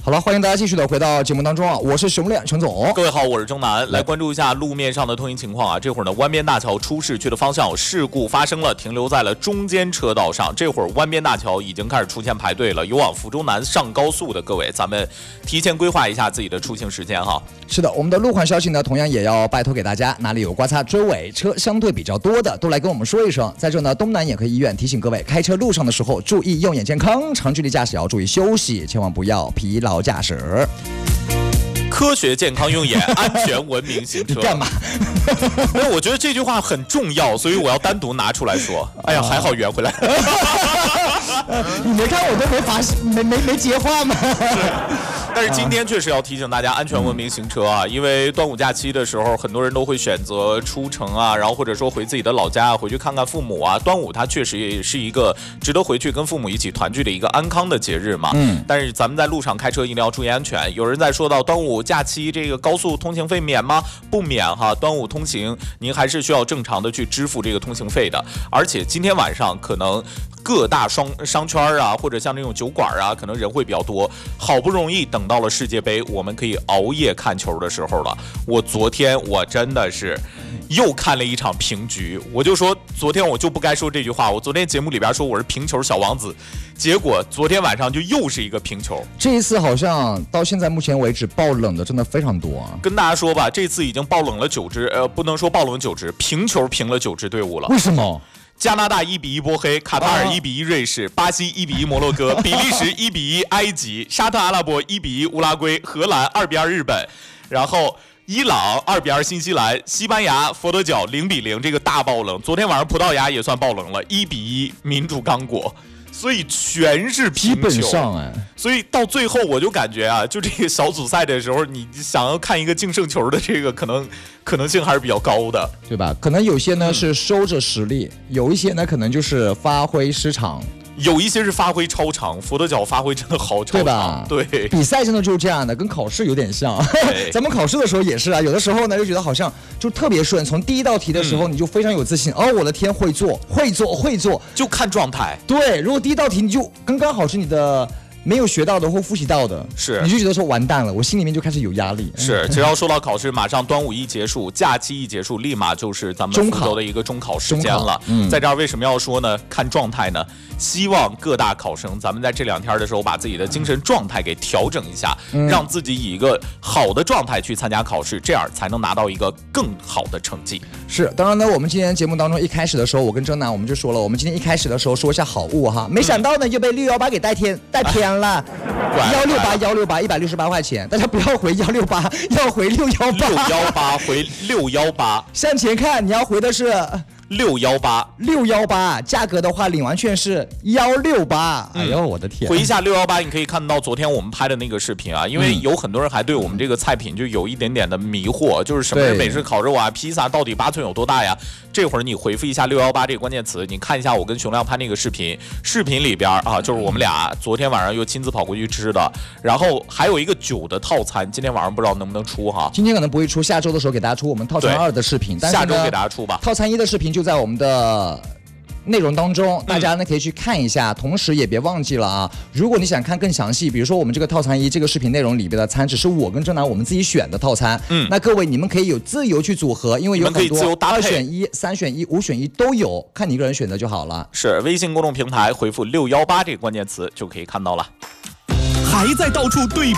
好了，欢迎大家继续的回到节目当中啊，我是熊脸陈总。 各位好，我是钟南，来关注一下路面上的通行情况啊。这会儿呢，湾边大桥出市区的方向有事故发生了，停留在了中间车道上。这会儿湾边大桥已经开始出现排队了，有往福州南上高速的各位，咱们提前规划一下自己的出行时间哈。 是的，我们的路况消息呢，同样也要拜托给大家，哪里有刮擦、追尾车相对比较多的，都来跟我们说一声。在这呢，东南眼科医院提醒各位，开车路上的时候注意用眼健康，长距离驾驶要注意休息，千万不要疲劳驾驶。 科学健康用眼，安全文明行车。 你干嘛？ 因为我觉得这句话很重要，所以我要单独拿出来说。哎呀，还好圆回来。 你没看我都没接话吗？ 但是今天确实要提醒大家安全文明行车啊，因为端午假期的时候，很多人都会选择出城啊，然后或者说回自己的老家，回去看看父母啊。端午它确实也是一个值得回去跟父母一起团聚的一个安康的节日嘛。但是咱们在路上开车一定要注意安全。有人在说到端午假期这个高速通行费免吗？不免哈，端午通行您还是需要正常的去支付这个通行费的。而且今天晚上可能各大商圈啊，或者像这种酒馆啊，可能人会比较多。好不容易等到了世界杯，我们可以熬夜看球的时候了。昨天我真的是又看了一场平局，我就说昨天我就不该说这句话。我昨天节目里边说我是平球小王子，结果昨天晚上就又是一个平球。 这一次好像到现在目前为止爆冷的真的非常多啊。 跟大家说吧，这次已经爆冷了9支，不能说爆冷9支，平球平了9支队伍了。 为什么？ 加拿大1-1波黑，卡塔尔1-1瑞士，巴西1-1摩洛哥，比利时1-1埃及，沙特阿拉伯1-1乌拉圭，荷兰2-2日本，然后伊朗2-2新西兰，西班牙佛得角0-0，这个大爆冷。昨天晚上葡萄牙也算爆冷了，1-1民主刚果。所以全是平球，基本上哎， 所以到最后我就感觉啊，就这个小组赛的时候，你想要看一个净胜球的这个可能性还是比较高的， 对吧？可能有些呢是收着实力，有一些呢可能就是发挥失常。 有一些是发挥超常，佛得角发挥真的好超常， 对吧？ 对， 比赛真的就是这样的，跟考试有点像。咱们考试的时候也是啊，有的时候呢就觉得好像就特别顺，从第一道题的时候你就非常有自信，哦，我的天，会做， 就看状态。 对，如果第一道题你就刚刚好是你的没有学到的或复习到的， 是你就觉得说完蛋了，我心里面就开始有压力。 是，只要说到考试，马上端午一结束，假期一结束，立马就是咱们福州的一个中考时间了。在这儿为什么要说呢？看状态呢？希望各大考生，咱们在这2天的时候，把自己的精神状态给调整一下，让自己以一个好的状态去参加考试，这样才能拿到一个更好的成绩。 是，当然呢，我们今天节目当中一开始的时候，我跟郑楠我们就说了，我们今天一开始的时候说一下好物哈，没想到呢又被618给带偏了，168，168块钱，大家不要回168，要回618，618 回618， 向前看，你要回的是 618， 价格的话领完券是168。哎呦我的天！ 回一下618，你可以看到昨天我们拍的那个视频啊，因为有很多人还对我们这个菜品就有一点点的迷惑，就是什么是美式烤肉啊，披萨到底8寸有多大呀？这会儿你回复一下618这个关键词，你看一下我跟熊亮拍那个视频里边啊，就是我们俩昨天晚上又亲自跑过去吃的，然后还有一个酒的套餐，今天晚上不知道能不能出哈？ 今天可能不会出，下周的时候给大家出我们套餐2的视频，但是下周给大家出吧。 套餐1的视频就在我们的内容当中，大家呢可以去看一下，同时也别忘记了啊，如果你想看更详细，比如说我们这个套餐1这个视频内容里边的餐只是我跟郑楠我们自己选的套餐，那各位你们可以有自由去组合，因为有很多2选1、3选1、5选1都有，看你一个人选择就好了。 是微信公众平台回复618这个关键词就可以看到了。 还在到处对